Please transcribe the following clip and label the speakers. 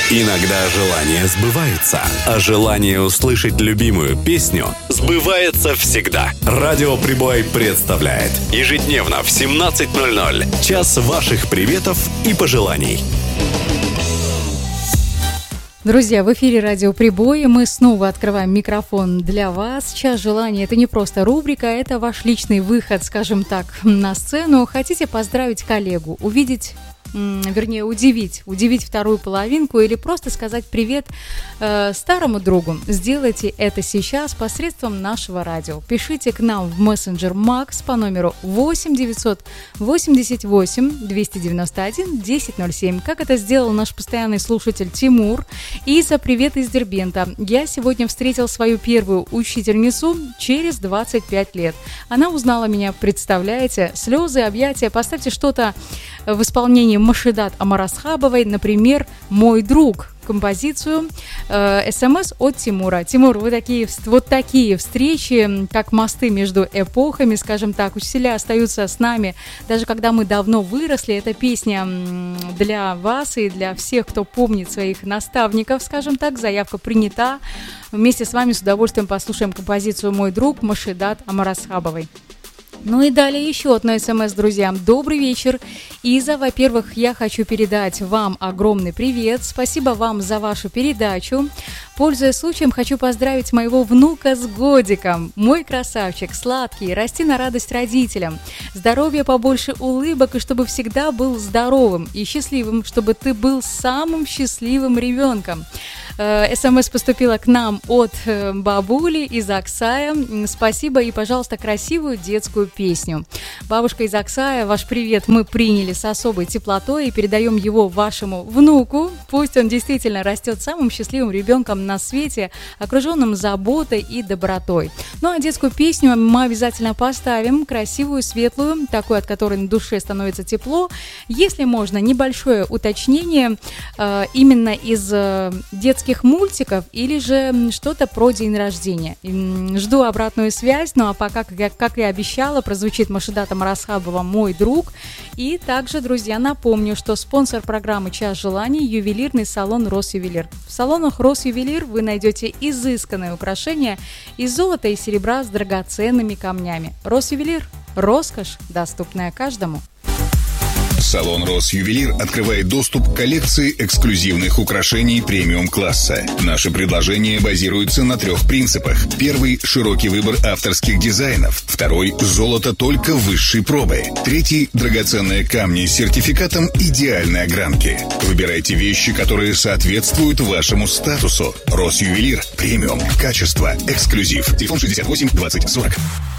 Speaker 1: Иногда желания сбываются, а желание услышать любимую песню сбывается всегда. Радио Прибой представляет ежедневно в 17:00 час ваших приветов и пожеланий.
Speaker 2: Друзья, в эфире Радио Прибой, и мы снова открываем микрофон для вас. Час желаний – это не просто рубрика, это ваш личный выход, скажем так, на сцену. Хотите поздравить коллегу, удивить вторую половинку или просто сказать привет старому другу. Сделайте это сейчас посредством нашего радио. Пишите к нам в мессенджер Макс по номеру 8 988 291 1007. Как это сделал наш постоянный слушатель Тимур. Иза, привет из Дербента. Я сегодня встретил свою первую учительницу через 25 лет. Она узнала меня, представляете? Слезы, объятия. Поставьте что-то в исполнении Машидат Амарасхабовой, например, «Мой друг», композицию, СМС от Тимура. Тимур, вот такие встречи, как мосты между эпохами, скажем так, учителя остаются с нами, даже когда мы давно выросли. Эта песня для вас и для всех, кто помнит своих наставников, скажем так. Заявка принята. Вместе с вами с удовольствием послушаем композицию «Мой друг» Машидат Амарасхабовой. Ну и далее еще одно СМС, друзьям. Добрый вечер. Иза, во-первых, я хочу передать вам огромный привет. Спасибо вам за вашу передачу. Пользуясь случаем, хочу поздравить моего внука с годиком. Мой красавчик, сладкий, расти на радость родителям. Здоровья, побольше улыбок, и чтобы всегда был здоровым и счастливым, чтобы ты был самым счастливым ребенком. СМС поступила к нам от бабули из Аксая. Спасибо и, пожалуйста, красивую детскую песню. Бабушка из Аксая, ваш привет мы приняли с особой теплотой и передаем его вашему внуку. Пусть он действительно растет самым счастливым ребенком на свете, окруженным заботой и добротой. Ну а детскую песню мы обязательно поставим, красивую, светлую, такую, от которой на душе становится тепло. Если можно, небольшое уточнение именно из детских мультиков или же что-то про день рождения. Жду обратную связь, ну а пока, как и обещала, прозвучит Машидат Амарасхабова «Мой друг». И также, друзья, напомню, что спонсор программы «Час желаний» – ювелирный салон «Росювелир». В салонах «Росювелир» вы найдете изысканные украшения из золота и серебра с драгоценными камнями. «Росювелир» – роскошь, доступная каждому.
Speaker 3: Салон «Росювелир» открывает доступ к коллекции эксклюзивных украшений премиум-класса. Наши предложения базируются на 3 принципах. Первый – широкий выбор авторских дизайнов. Второй – золото только высшей пробы. Третий – драгоценные камни с сертификатом идеальной огранки. Выбирайте вещи, которые соответствуют вашему статусу. «Росювелир» – премиум, качество, эксклюзив. Телефон 68 20 40.